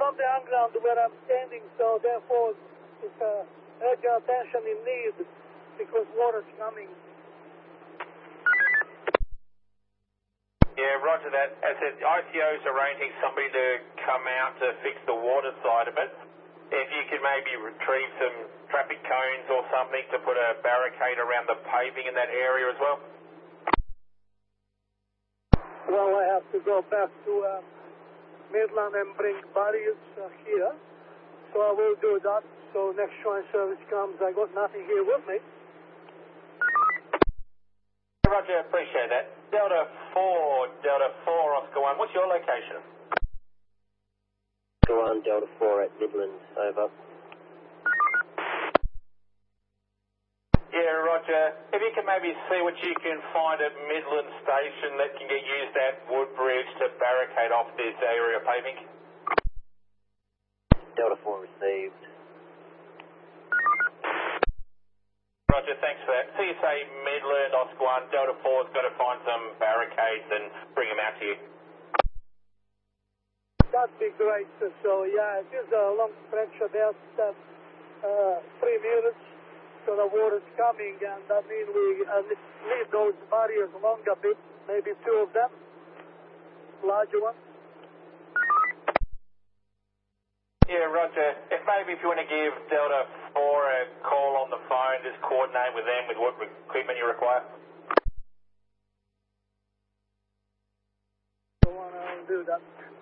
on the ground where I'm standing, so therefore it's urgent attention in need because water's coming. Yeah, roger that. As I said, ICO's arranging somebody to come out to fix the water side of it. If you could maybe retrieve some traffic cones or something to put a barricade around the paving in that area as well. Well, I have to go back to Midland and bring barriers here, so I will do that. So next joint service comes, I got nothing here with me. Roger, appreciate that. Delta 4, Oscar 1, what's your location? Oscar 1, Delta 4 at Midland, over. Yeah, Roger. If you can maybe see what you can find at Midland Station that can get used at Woodbridge to barricade off this area of paving. Delta 4 received. Roger, thanks for that. So you say Midland, Oscar 1, Delta 4's got to find some barricades and bring them out to you. That'd be great. So yeah, it is a long stretch of about 3 minutes. So the water's coming, and that means we need those barriers along a bit, maybe 2 of them, larger ones. Yeah, Roger. If you want to give Delta 4 a call on the phone, just coordinate with them with what equipment you require. So I'll do that.